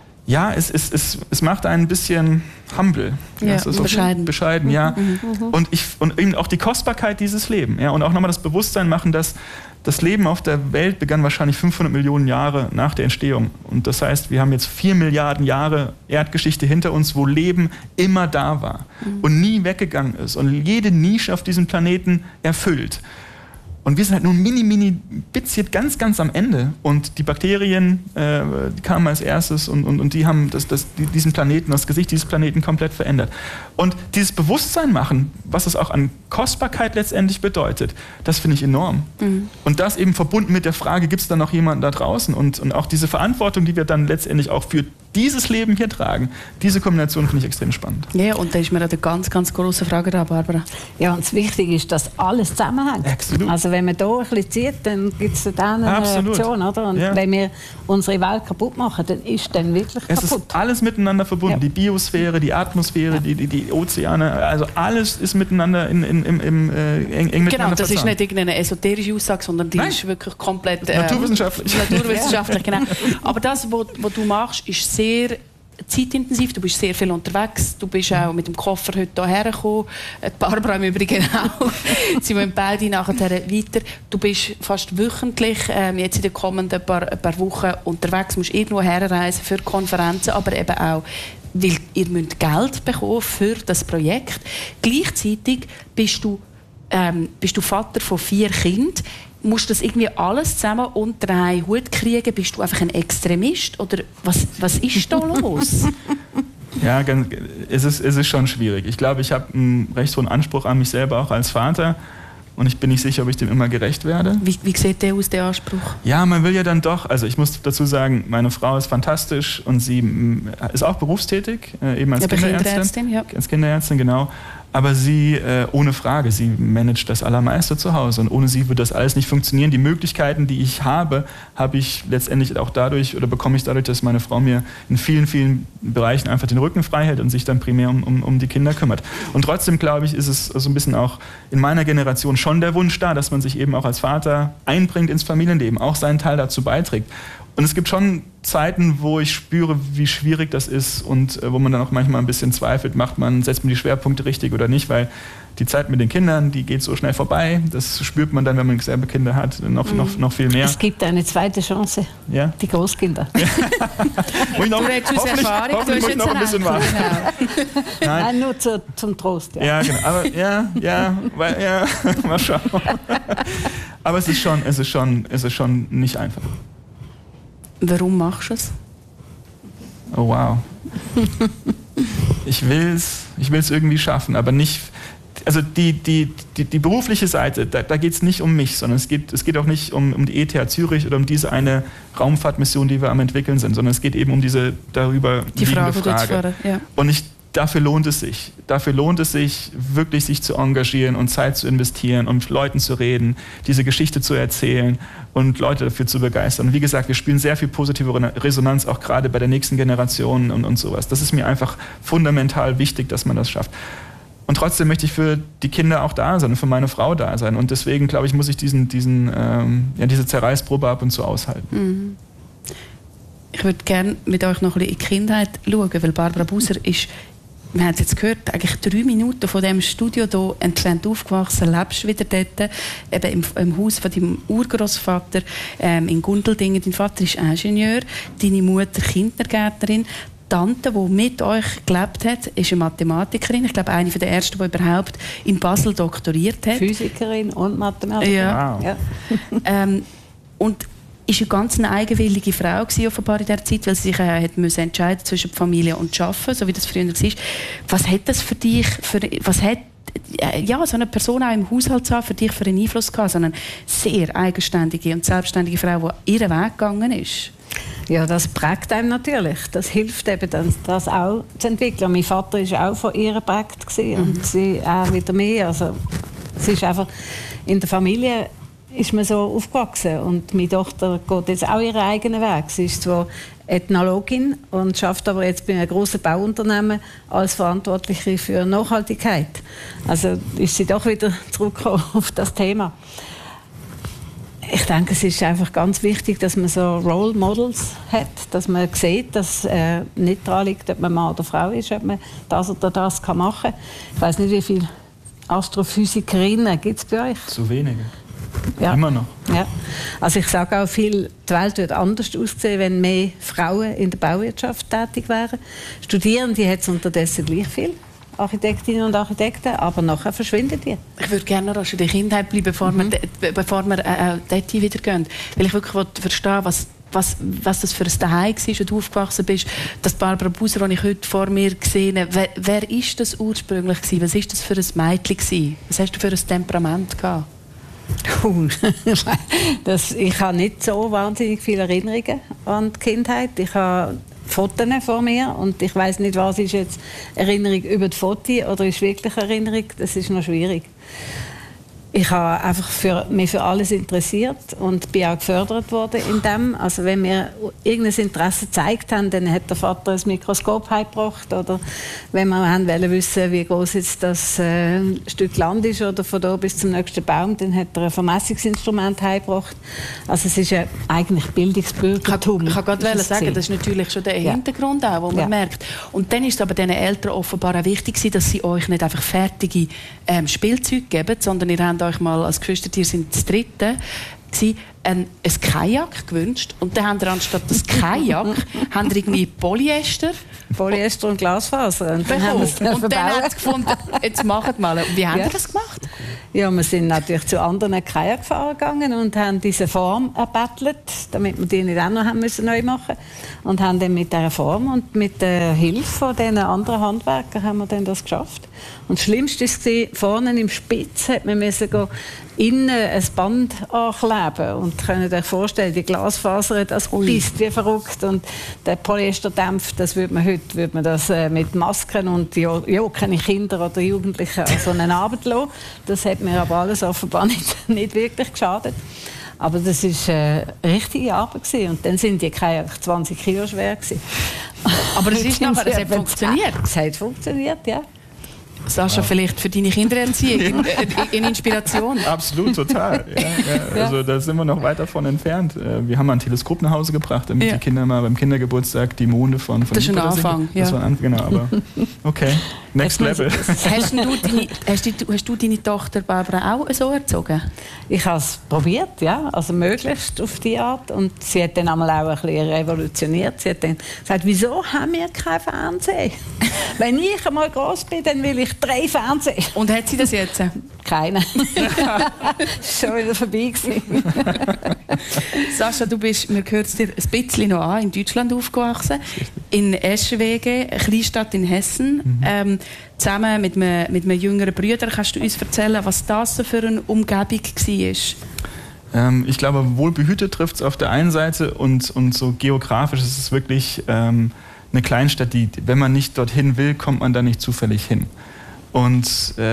es macht einen ein bisschen humble. Ja, bescheiden. Ja. Und eben auch die Kostbarkeit dieses Lebens. Ja, und auch nochmal das Bewusstsein machen, dass das Leben auf der Welt begann wahrscheinlich 500 Millionen Jahre nach der Entstehung. Und das heißt, wir haben jetzt 4 Milliarden Jahre Erdgeschichte hinter uns, wo Leben immer da war und nie weggegangen ist und jede Nische auf diesem Planeten erfüllt. Und wir sind halt nur ein mini-Bizchen ganz, ganz am Ende. Und die Bakterien die kamen als erstes und die haben diesen Planeten, das Gesicht dieses Planeten komplett verändert. Und dieses Bewusstsein machen, was es auch an Kostbarkeit letztendlich bedeutet, das finde ich enorm. Und das eben verbunden mit der Frage, gibt es da noch jemanden da draußen? Und auch diese Verantwortung, die wir dann letztendlich auch für dieses Leben hier tragen, diese Kombination finde ich extrem spannend. Ja, und da ist mir eine ganz, ganz grosse Frage da, Barbara. Ja, und das Wichtige ist, dass alles zusammenhängt. Absolut. Also wenn man hier ein bisschen zieht, dann gibt es da eine Reaktion, oder? Und wenn wir unsere Welt kaputt machen, dann ist dann wirklich kaputt. Es ist alles miteinander verbunden. Ja. Die Biosphäre, die Atmosphäre, die Ozeane, also alles ist miteinander eng miteinander Genau, das verzahnt. Ist nicht irgendeine esoterische Aussage, sondern die ist wirklich komplett naturwissenschaftlich. Naturwissenschaftlich, genau. Aber das, was du machst, ist sehr zeitintensiv. Du bist sehr viel unterwegs. Du bist auch mit dem Koffer heute hierher gekommen. Barbara im Übrigen auch. Sie müssen beide nachher weiter. Du bist fast wöchentlich jetzt in den kommenden paar Wochen unterwegs. Du musst irgendwo herreisen für Konferenzen, aber eben auch, weil ihr müsst Geld bekommen für das Projekt. Gleichzeitig bist du Vater von 4 Kindern. Musst du das irgendwie alles zusammen unter einen Hut kriegen? Bist du einfach ein Extremist? Oder was ist da los? Ja, es ist schon schwierig. Ich glaube, ich habe einen recht hohen Anspruch an mich selber, auch als Vater. Und ich bin nicht sicher, ob ich dem immer gerecht werde. Wie sieht der aus, der Anspruch? Ja, man will ja dann doch, also ich muss dazu sagen, meine Frau ist fantastisch und sie ist auch berufstätig, eben als Kinderärztin. Ja. Als Kinderärztin, genau. Aber sie, ohne Frage, sie managt das Allermeiste zu Hause. Und ohne sie würde das alles nicht funktionieren. Die Möglichkeiten, die ich habe ich letztendlich auch bekomme ich dadurch, dass meine Frau mir in vielen, vielen Bereichen einfach den Rücken frei hält und sich dann primär um die Kinder kümmert. Und trotzdem, glaube ich, ist es so ein bisschen auch in meiner Generation schon der Wunsch da, dass man sich eben auch als Vater einbringt ins Familienleben, auch seinen Teil dazu beiträgt. Und es gibt schon Zeiten, wo ich spüre, wie schwierig das ist und wo man dann auch manchmal ein bisschen zweifelt, setzt man die Schwerpunkte richtig oder nicht, weil die Zeit mit den Kindern, die geht so schnell vorbei. Das spürt man dann, wenn man selber Kinder hat, noch viel mehr. Es gibt eine zweite Chance, ja? Die Großkinder. Du hättest aus Erfahrung, du hast jetzt noch ein bisschen warten. Nein, nur zum Trost. Ja, ja genau. Aber mal schauen. Aber es ist schon nicht einfach. Warum machst du es? Oh wow. Ich will's irgendwie schaffen, aber nicht. Also die berufliche Seite, da geht es nicht um mich, sondern es geht auch nicht um die ETH Zürich oder um diese eine Raumfahrtmission, die wir am entwickeln sind, sondern es geht eben um diese darüber liegende Frage. Ja. Und dafür lohnt es sich. Dafür lohnt es sich, wirklich sich zu engagieren und Zeit zu investieren und mit Leuten zu reden, diese Geschichte zu erzählen und Leute dafür zu begeistern. Und wie gesagt, wir spielen sehr viel positive Resonanz, auch gerade bei der nächsten Generation und sowas. Das ist mir einfach fundamental wichtig, dass man das schafft. Und trotzdem möchte ich für die Kinder auch da sein und für meine Frau da sein. Und deswegen, glaube ich, muss ich diese Zerreißprobe ab und zu aushalten. Mhm. Ich würde gerne mit euch noch ein bisschen in die Kindheit schauen, weil Barbara Buser ist, wir haben es jetzt gehört, eigentlich 3 Minuten von diesem Studio hier entfernt aufgewachsen, lebst wieder dort, eben im Haus von deinem Urgroßvater in Gundeldingen. Dein Vater ist Ingenieur, deine Mutter Kindergärtnerin. Tante, die mit euch gelebt hat, ist eine Mathematikerin. Ich glaube, eine der ersten, die überhaupt in Basel doktoriert hat. Physikerin und Mathematikerin. Ja. Wow. Ja. Und ist eine ganz eigenwillige Frau gewesen, offenbar in dieser Zeit, weil sie sich hat entscheiden zwischen Familie und Arbeiten, so wie das früher war. Was hat das für dich, was hat so eine Person auch im Haushalt zu haben, für dich für einen Einfluss gehabt? So eine sehr eigenständige und selbstständige Frau, die ihren Weg gegangen ist. Ja, das prägt einem natürlich. Das hilft eben, das auch zu entwickeln. Mein Vater war auch von ihr geprägt und sie auch wieder mehr. Also, es ist einfach, in der Familie ist man so aufgewachsen und meine Tochter geht jetzt auch ihren eigenen Weg. Sie ist zwar Ethnologin und schafft aber jetzt bei einem grossen Bauunternehmen als Verantwortliche für Nachhaltigkeit. Also ist sie doch wieder zurückgekommen auf das Thema. Ich denke, es ist einfach ganz wichtig, dass man so Role Models hat, dass man sieht, dass nicht daran liegt, ob man Mann oder Frau ist, ob man das oder das machen kann. Ich weiss nicht, wie viele Astrophysikerinnen gibt es bei euch? Zu wenige. Ja. Immer noch. Ja. Also ich sage auch viel, die Welt wird anders aussehen, wenn mehr Frauen in der Bauwirtschaft tätig wären. Studierende hat es unterdessen gleich viel. Architektinnen und Architekten, aber nachher verschwinden die. Ich würde gerne noch in der Kindheit bleiben, bevor wir dort wieder gehen. Weil ich wirklich verstehen will, was das für ein Zuhause war, als du aufgewachsen bist. Das Barbara Buser, die ich heute vor mir gesehen habe, wer war das ursprünglich? Was war das für ein Mädchen? Was hast du für ein Temperament gehabt? Ich habe nicht so wahnsinnig viele Erinnerungen an die Kindheit. Ich habe Fotos vor mir und ich weiss nicht, was ist jetzt Erinnerung über die Fotos oder ist wirklich Erinnerung. Das ist noch schwierig. Ich habe einfach mich für alles interessiert und bin auch gefördert worden in dem. Also wenn wir irgendein Interesse gezeigt haben, dann hat der Vater ein Mikroskop heimgebracht. Oder wenn wir wollen wissen, wie groß jetzt das Stück Land ist oder von da bis zum nächsten Baum, dann hat er ein Vermessungsinstrument heimgebracht. Also es ist ja eigentlich Bildungsbürgertum. Ich kann gerade sagen, das ist natürlich schon der Hintergrund auch, wo man merkt. Und dann ist es aber den Eltern offenbar auch wichtig, dass sie euch nicht einfach fertige Spielzeuge geben, sondern ihr habt euch mal als Geschwister, ihr sind das Dritte, ein Kajak gewünscht und dann haben wir anstatt das Kajak haben wir irgendwie Polyester und Glasfaser und dann haben wir gefunden, jetzt macht mal. Und wie haben wir das gemacht? Ja, wir sind natürlich zu anderen Kajakfahrern gegangen und haben diese Form erbettelt, damit wir die nicht auch noch haben müssen neu machen und haben dann mit dieser Form und mit der Hilfe von diesen anderen Handwerkern haben wir dann das geschafft. Und das Schlimmste war, vorne im Spitz hat man innen ein Band ankleben und könnt euch vorstellen, die Glasfaser, das pisst wie verrückt und der Polyesterdämpf, das würde man das mit Masken und ja, keine Kinder oder Jugendliche an so einen Abend lassen. Das hat mir aber alles offenbar nicht wirklich geschadet. Aber das war eine richtige Arbeit gewesen. Und dann sind die Kajak 20 Kilo schwer gewesen. Aber es hat funktioniert. Es hat funktioniert, ja. Sascha, vielleicht für deine Kindererziehung in Inspiration. Absolut, total. Ja. Also da sind wir noch weit davon entfernt. Wir haben mal ein Teleskop nach Hause gebracht, damit die Kinder mal beim Kindergeburtstag die Monde von das ist ein Anfang. Das war ein genau, aber okay, next level. Hast du deine Tochter Barbara auch so erzogen? Ich habe es probiert, ja, also möglichst auf die Art. Und sie hat dann einmal auch ein bisschen revolutioniert. Sie hat dann gesagt, wieso haben wir kein Fernsehen? Wenn ich einmal groß bin, dann will ich 3 Fernsehen. Und hat sie das jetzt? Keine. Schon wieder vorbei gewesen. Sascha, man hört es dir ein bisschen noch an, in Deutschland aufgewachsen, in Eschwege, eine Kleinstadt in Hessen. Zusammen mit einem jüngeren Bruder. Kannst du uns erzählen, was das für eine Umgebung war? Ich glaube, wohlbehütet trifft es auf der einen Seite und so geografisch ist es wirklich eine Kleinstadt, die, wenn man nicht dorthin will, kommt man da nicht zufällig hin. Und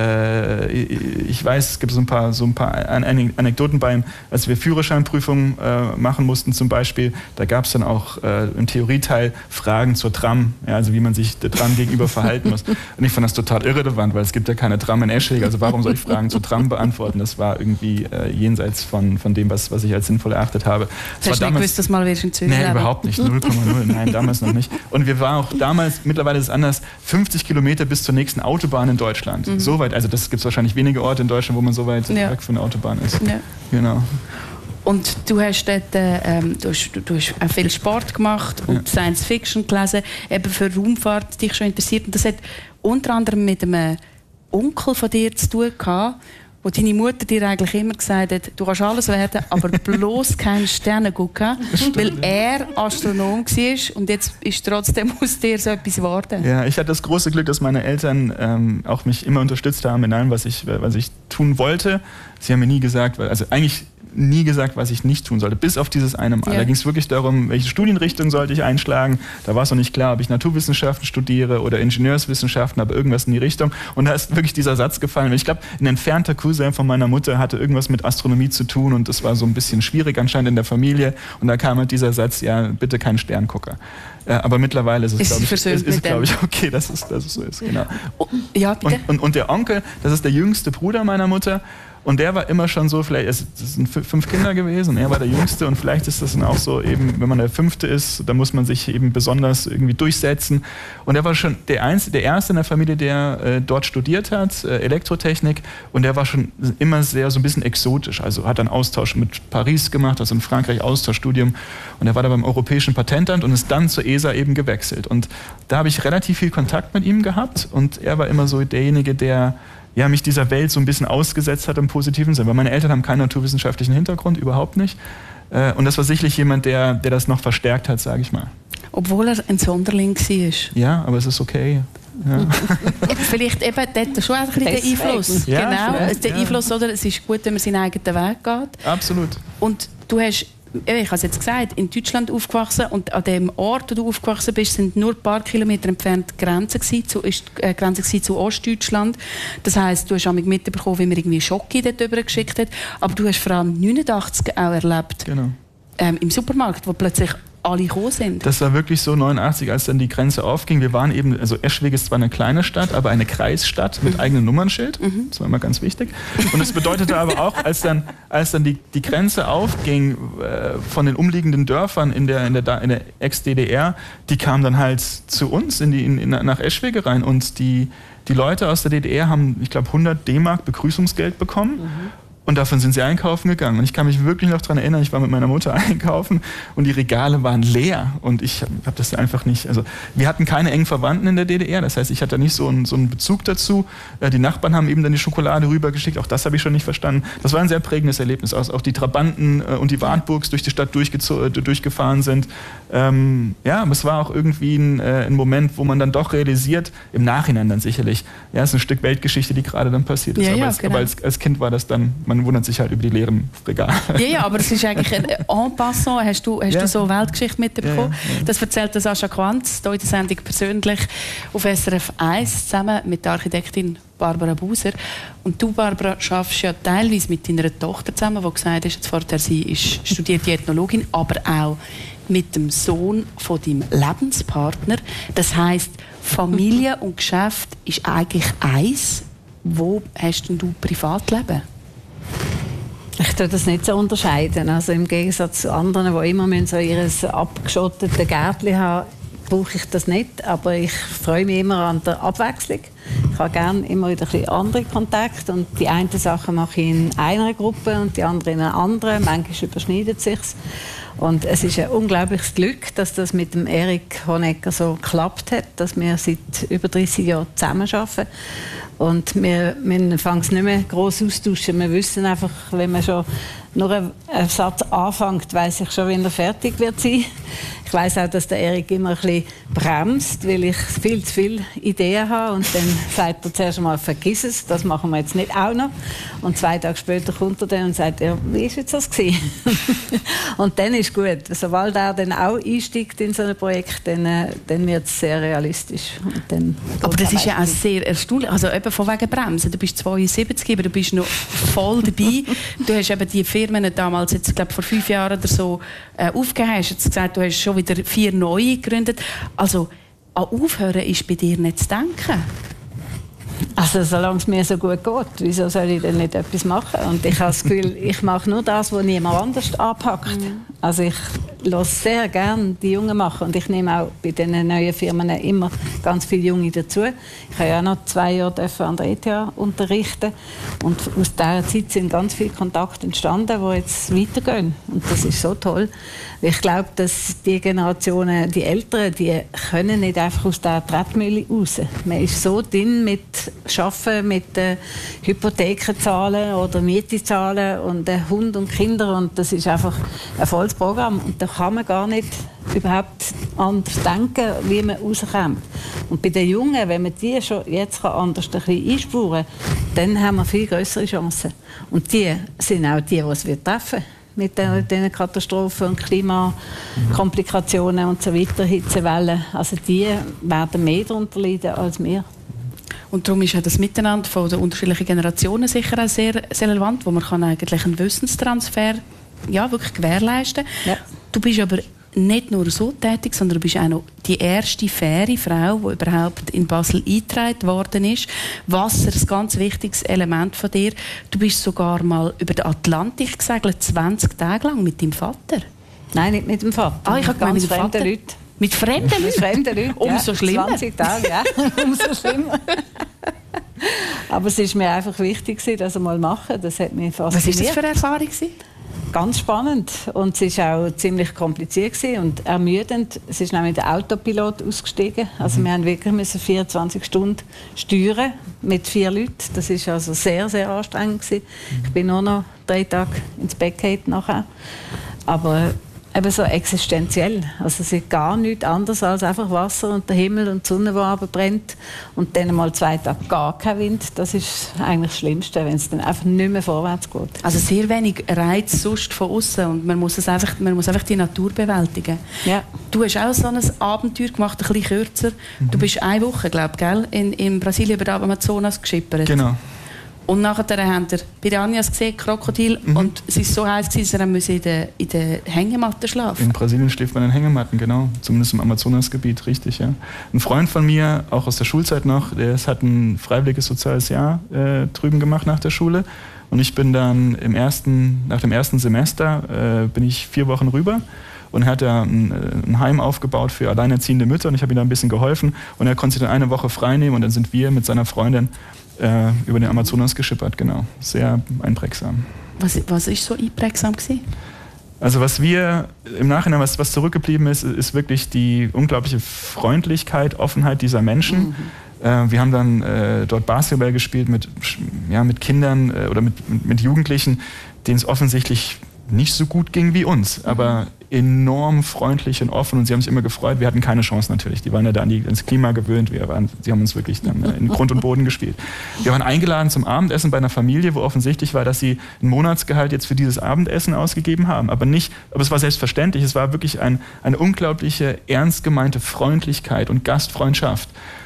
ich weiß, es gibt so ein paar Anekdoten als wir Führerscheinprüfungen machen mussten zum Beispiel, da gab es dann auch im Theorieteil Fragen zur Tram, ja, also wie man sich der Tram gegenüber verhalten muss. Und ich fand das total irrelevant, weil es gibt ja keine Tram in Eschwege, also warum soll ich Fragen zur Tram beantworten? Das war irgendwie jenseits von dem, was ich als sinnvoll erachtet habe. Hast du nicht gewusst, dass mal in Zürich? Nee, überhaupt nicht, 0,0, nein, damals noch nicht. Und wir waren auch damals, mittlerweile ist es anders, 50 Kilometer bis zur nächsten Autobahn in Deutschland. So weit, also das gibt es wahrscheinlich wenige Orte in Deutschland, wo man so weit weg von der Autobahn ist. Ja. Genau. Und du hast dort du hast auch viel Sport gemacht und Science Fiction gelesen, eben für Raumfahrt dich schon interessiert. Und das hat unter anderem mit einem Onkel von dir zu tun gehabt, wo deine Mutter dir eigentlich immer gesagt hat, du kannst alles werden, aber bloß keine Sterne gucken, weil er Astronom war und jetzt ist trotzdem aus dir so etwas geworden. Ja, ich hatte das große Glück, dass meine Eltern auch mich immer unterstützt haben in allem, was ich tun wollte. Sie haben mir nie gesagt, was ich nicht tun sollte, bis auf dieses eine Mal. Ja. Da ging es wirklich darum, welche Studienrichtung sollte ich einschlagen. Da war es noch nicht klar, ob ich Naturwissenschaften studiere oder Ingenieurswissenschaften, aber irgendwas in die Richtung. Und da ist wirklich dieser Satz gefallen. Ich glaube, ein entfernter Cousin von meiner Mutter hatte irgendwas mit Astronomie zu tun und das war so ein bisschen schwierig anscheinend in der Familie. Und da kam halt dieser Satz, ja, bitte kein Sterngucker. Aber mittlerweile ist es, glaube ich, okay, dass es so ist. Genau. Ja, bitte. Und der Onkel, das ist der jüngste Bruder meiner Mutter. Und der war immer schon so, das sind 5 Kinder gewesen und er war der Jüngste und vielleicht ist das dann auch so eben, wenn man der 5. ist, dann muss man sich eben besonders irgendwie durchsetzen. Und er war schon der Erste in der Familie, der dort studiert hat, Elektrotechnik, und der war schon immer sehr so ein bisschen exotisch, also hat einen Austausch mit Paris gemacht, also in Frankreich Austauschstudium, und er war da beim Europäischen Patentamt und ist dann zur ESA eben gewechselt. Und da habe ich relativ viel Kontakt mit ihm gehabt und er war immer so derjenige, der mich dieser Welt so ein bisschen ausgesetzt hat im positiven Sinne, weil meine Eltern haben keinen naturwissenschaftlichen Hintergrund, überhaupt nicht. Und das war sicherlich jemand, der das noch verstärkt hat, sage ich mal. Obwohl er ein Sonderling war. Ja, aber es ist okay. Ja. Vielleicht eben dort schon ein bisschen der Einfluss. Ja, genau, der Einfluss, oder? Es ist gut, wenn man seinen eigenen Weg geht. Absolut. Und du hast, ich habe es jetzt gesagt, in Deutschland aufgewachsen und an dem Ort, wo du aufgewachsen bist, sind nur ein paar Kilometer entfernt die Grenze zu Ostdeutschland. Das heisst, du hast auch mitbekommen, wie man irgendwie Schocke dort geschickt hat. Aber du hast vor allem 89 auch erlebt. Genau. Im Supermarkt, wo plötzlich alle gekommen sind. Das war wirklich so 89, als dann die Grenze aufging. Wir waren eben, also Eschwege ist zwar eine kleine Stadt, aber eine Kreisstadt mit eigenem Nummernschild. Das war immer ganz wichtig. Und es bedeutete aber auch, als dann die Grenze aufging von den umliegenden Dörfern in der Ex-DDR, die kamen dann halt zu uns nach Eschwege rein. Und die Leute aus der DDR haben, ich glaube, 100 D-Mark Begrüßungsgeld bekommen. Und davon sind sie einkaufen gegangen. Und ich kann mich wirklich noch daran erinnern, ich war mit meiner Mutter einkaufen und die Regale waren leer. Und ich habe das einfach nicht, also wir hatten keine engen Verwandten in der DDR. Das heißt, ich hatte da nicht so einen Bezug dazu. Die Nachbarn haben eben dann die Schokolade rübergeschickt. Auch das habe ich schon nicht verstanden. Das war ein sehr prägendes Erlebnis. Auch die Trabanten und die Wartburgs durch die Stadt durchgefahren sind. Aber es war auch irgendwie ein Moment, wo man dann doch realisiert, im Nachhinein dann sicherlich, es ist ein Stück Weltgeschichte, die gerade dann passiert ist. Aber als Kind war das dann, man wundert sich halt über die leeren Regale. Ja, aber es ist eigentlich en passant, hast du so Weltgeschichte mitbekommen. Ja. Das erzählt Sascha Quanz, hier in der Sendung persönlich auf SRF 1, zusammen mit der Architektin Barbara Buser. Und du, Barbara, arbeitest ja teilweise mit deiner Tochter zusammen, die gesagt hast, jetzt vorher, sie ist studierte Ethnologin, aber auch mit dem Sohn von deinem Lebenspartner. Das heisst, Familie und Geschäft ist eigentlich eins. Wo hast denn du Privatleben? Ich tue das nicht so unterscheiden. Also im Gegensatz zu anderen, die immer so ihr abgeschottete Gärtchen haben, brauche ich das nicht. Aber ich freue mich immer an der Abwechslung. Ich habe gerne immer wieder ein bisschen andere Kontakte. Und die eine Sache mache ich in einer Gruppe und die andere in einer anderen. Manchmal überschneidet es sich. Und es ist ein unglaubliches Glück, dass das mit dem Erik Honecker so geklappt hat, dass wir seit über 30 Jahren zusammenarbeiten. Und wir fangen es nicht mehr gross austauschen. Wir wissen einfach, wenn man schon nur einen Satz anfängt, weiss ich schon, wenn er fertig wird sein. Ich weiss auch, dass der Erik immer ein bisschen bremst, weil ich viel zu viele Ideen habe. Und dann sagt er zuerst einmal, vergiss es, das machen wir jetzt nicht auch noch. Und 2 Tage später kommt er dann und sagt, ja, wie war jetzt das gewesen? Und dann ist gut. Sobald er dann auch einsteigt in so ein Projekt, dann wird es sehr realistisch. Und dann aber das ist ja auch sehr erstaunlich. Also eben von wegen Bremsen. Du bist 72, aber du bist noch voll dabei. Du hast eben die Firmen damals, jetzt, glaube vor 5 Jahren oder so, aufgegeben. Hast jetzt gesagt, du hast schon wieder 4 neue gegründet. Also an Aufhören ist bei dir nicht zu denken. Also solange es mir so gut geht, wieso soll ich denn nicht etwas machen? Und ich habe das Gefühl, ich mache nur das, was niemand anders anpackt. Also ich lasse sehr gerne die Jungen machen und ich nehme auch bei diesen neuen Firmen immer ganz viele Junge dazu. Ich habe ja auch noch 2 Jahre an der ETH unterrichten und aus dieser Zeit sind ganz viele Kontakte entstanden, die jetzt weitergehen. Und das ist so toll. Ich glaube, dass die Generationen, die Älteren, die können nicht einfach aus der Tretmühle raus. Man ist so drin mit Arbeiten, mit Hypotheken zahlen oder Miete zahlen und Hund und Kinder und das ist einfach ein volles Programm. Und da kann man gar nicht überhaupt anders denken, wie man rauskommt. Und bei den Jungen, wenn man die schon jetzt anders ein bisschen einspuren kann, dann haben wir viel größere Chancen. Und die sind auch die es treffen wird. Mit diesen Katastrophen und Klimakomplikationen und so weiter, Hitzewellen. Also die werden mehr darunter leiden als wir. Und darum ist ja das Miteinander von den unterschiedlichen Generationen sicher auch sehr, sehr relevant, wo man kann eigentlich einen Wissenstransfer wirklich gewährleisten kann. Ja. Du bist aber nicht nur so tätig, sondern du bist auch noch die erste faire Frau, die überhaupt in Basel eingetragen worden ist. Wasser ist ein ganz wichtiges Element von dir. Du bist sogar mal über den Atlantik gesegelt, 20 Tage lang mit deinem Vater. Nein, nicht mit dem Vater. Ich habe gemeint, mit fremden Leuten. Mit fremden Leuten? Mit fremden Leuten, umso schlimmer. 20 Tage, ja. Umso schlimmer. Aber es war mir einfach wichtig, das einmal zu machen. Das hat mich fasziniert. Was war das für eine Erfahrung? Ganz spannend und es war auch ziemlich kompliziert und ermüdend. Es ist nämlich der Autopilot ausgestiegen. Also wir haben wirklich 24 Stunden steuern mit 4 Leuten. Das war also sehr, sehr anstrengend gewesen. Ich bin nur noch 3 Tage ins Bett gefallen nachher. Aber eben so existenziell. Also es ist gar nichts anderes als einfach Wasser und der Himmel und die Sonne, die runterbrennt. Und dann mal 2 Tage gar kein Wind. Das ist eigentlich das Schlimmste, wenn es dann einfach nicht mehr vorwärts geht. Also sehr wenig Reiz sonst von außen und man muss einfach die Natur bewältigen. Ja. Du hast auch so ein Abenteuer gemacht, ein bisschen kürzer. Du bist 1 Woche, glaube ich, in Brasilien über den Amazonas geschippert. Genau. Und nachher haben wir Piranhas gesehen, Krokodil, und es war so heiß, dass wir in der Hängematte schlafen. In Brasilien schläft man in Hängematten, genau. Zumindest im Amazonasgebiet, richtig, ja. Ein Freund von mir, auch aus der Schulzeit noch, der hat ein freiwilliges soziales Jahr drüben gemacht nach der Schule. Und ich bin dann nach dem ersten Semester, bin ich 4 Wochen rüber. Und er hat da ein Heim aufgebaut für alleinerziehende Mütter und ich habe ihm da ein bisschen geholfen. Und er konnte sich dann 1 Woche frei nehmen und dann sind wir mit seiner Freundin über den Amazonas geschippert, genau. Sehr einprägsam. Was ist so einprägsam gewesen? Also was wir im Nachhinein, was zurückgeblieben ist, ist wirklich die unglaubliche Freundlichkeit, Offenheit dieser Menschen. Wir haben dann dort Basketball gespielt mit Kindern oder mit Jugendlichen, denen es offensichtlich nicht so gut ging wie uns, aber enorm freundlich und offen und sie haben sich immer gefreut. Wir hatten keine Chance natürlich. Die waren ja da ans Klima gewöhnt. Sie haben uns wirklich dann in Grund und Boden gespielt. Wir waren eingeladen zum Abendessen bei einer Familie, wo offensichtlich war, dass sie ein Monatsgehalt jetzt für dieses Abendessen ausgegeben haben. Aber es war selbstverständlich. Es war wirklich eine unglaubliche, ernst gemeinte Freundlichkeit und Gastfreundschaft.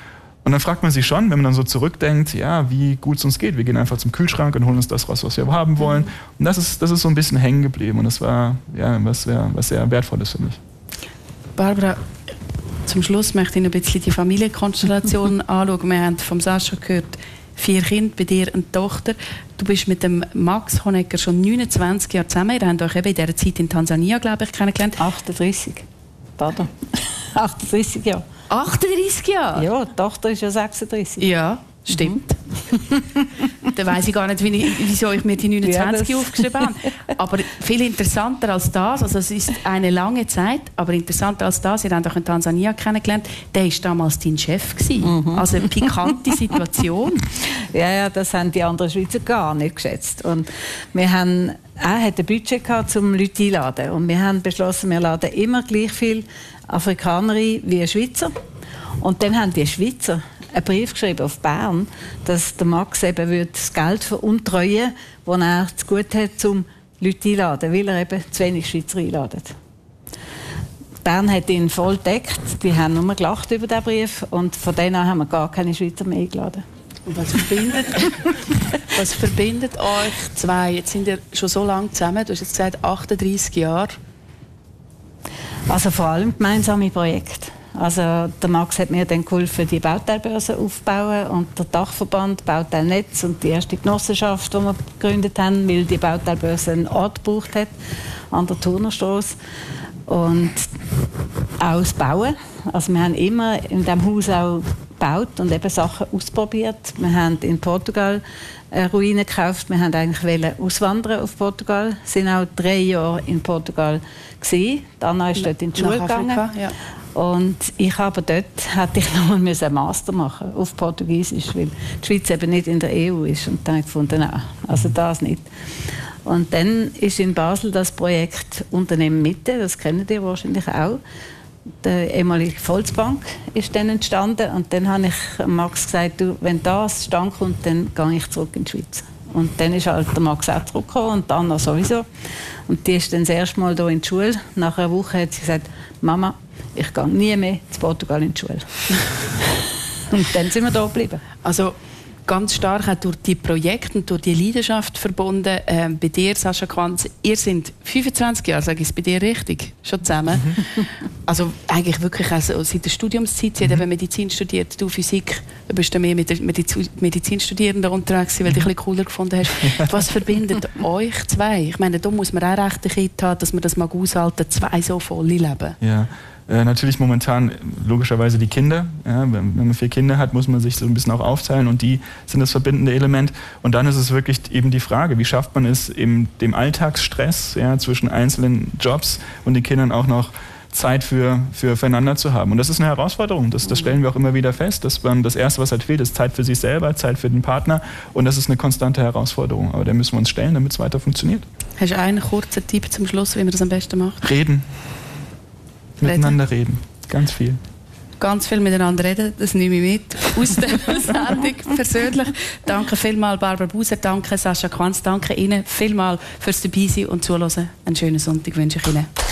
Und dann fragt man sich schon, wenn man dann so zurückdenkt, ja, wie gut es uns geht. Wir gehen einfach zum Kühlschrank und holen uns das raus, was wir haben wollen. Und das ist so ein bisschen hängen geblieben. Und das war ja, was sehr Wertvolles für mich. Barbara, zum Schluss möchte ich noch ein bisschen die Familienkonstellation anschauen. Wir haben vom Sascha gehört, 4 Kinder, bei dir eine Tochter. Du bist mit dem Max Honegger schon 29 Jahre zusammen. Ihr habt euch eben in dieser Zeit in Tansania, glaube ich, kennengelernt. 38. Pardon. 38 Jahre. 38 Jahre? Ja, die Tochter ist ja 36. Ja, stimmt. Dann weiss ich gar nicht, wieso ich mir die 29 aufgeschrieben habe. Aber viel interessanter als das, also es ist eine lange Zeit, aber interessanter als das, ihr habt euch in Tansania kennengelernt, der war damals dein Chef gewesen. Also eine pikante Situation. Ja, das haben die anderen Schweizer gar nicht geschätzt. Und er hatte ein Budget gehabt, um Leute einzuladen. Und wir haben beschlossen, wir laden immer gleich viele Afrikaner ein wie Schweizer. Und dann haben die Schweizer einen Brief geschrieben auf Bern, dass der Max eben das Geld veruntreuen würde, das er zu gut hat, um Leute einzuladen, weil er eben zu wenig Schweizer einladet. Bern hat ihn voll gedeckt, die haben nur gelacht über diesen Brief und von denen an haben wir gar keine Schweizer mehr eingeladen. Und was verbindet euch zwei? Jetzt sind ihr schon so lange zusammen, du hast jetzt gesagt 38 Jahre. Also vor allem gemeinsame Projekte. Also der Max hat mir dann geholfen, die Bauteilbörse aufzubauen und der Dachverband, Bauteilnetz und die erste Genossenschaft, die wir gegründet haben, weil die Bauteilbörse einen Ort gebraucht hat, an der Turnerstrasse. Und auch das Bauen. Also wir haben immer in diesem Haus auch gebaut und eben Sachen ausprobiert. Wir haben in Portugal eine Ruine gekauft. Wir wollten eigentlich auswandern auf Portugal. Wir sind auch 3 Jahre in Portugal gewesen. Anna ist dort in die Schule gegangen. Ja. Und ich aber dort hätte ich noch mal einen Master machen auf Portugiesisch, weil die Schweiz eben nicht in der EU ist. Und dann habe ich gefunden, nein, also das nicht. Und dann ist in Basel das Projekt Unternehmen Mitte, das kennt ihr wahrscheinlich auch. Die ehemalige Volksbank ist dann entstanden. Und dann habe ich Max gesagt, du, wenn das zustande kommt, dann gehe ich zurück in die Schweiz. Und dann ist halt der Max auch zurückgekommen und Anna sowieso. Und die ist dann das erste Mal hier in die Schule. Nach einer Woche hat sie gesagt, Mama, ich gehe nie mehr zu Portugal in die Schule. Und dann sind wir da geblieben. Also ganz stark auch durch die Projekte und durch die Leidenschaft verbunden. Bei dir, Sascha Quanz, ihr seid 25 Jahre, sage ich es bei dir richtig, schon zusammen. Also eigentlich wirklich also seit der Studiumszeit. Sie hat eben Medizin studiert, du Physik. Du bist dann mehr mit den Medizinstudierenden unterwegs, weil du dich ein bisschen cooler gefunden hast. Was verbindet euch zwei? Ich meine, da muss man auch recht ein Kind haben, dass man das mag aushalten, zwei so volle Leben. Ja. Natürlich momentan logischerweise die Kinder. Ja, wenn man 4 Kinder hat, muss man sich so ein bisschen auch aufteilen und die sind das verbindende Element. Und dann ist es wirklich eben die Frage, wie schafft man es, in dem Alltagsstress zwischen einzelnen Jobs und den Kindern auch noch Zeit füreinander zu haben. Und das ist eine Herausforderung. Das stellen wir auch immer wieder fest. Dass man das Erste, was halt fehlt, ist Zeit für sich selber, Zeit für den Partner. Und das ist eine konstante Herausforderung. Aber der müssen wir uns stellen, damit es weiter funktioniert. Hast du einen kurzen Tipp zum Schluss, wie man das am besten macht? Reden. Miteinander reden. Ganz viel. Ganz viel miteinander reden, das nehme ich mit aus der Sendung persönlich. Danke vielmals Barbara Buser, danke Sascha Quanz, danke Ihnen vielmals fürs Dabeisein und Zuhören. Einen schönen Sonntag wünsche ich Ihnen.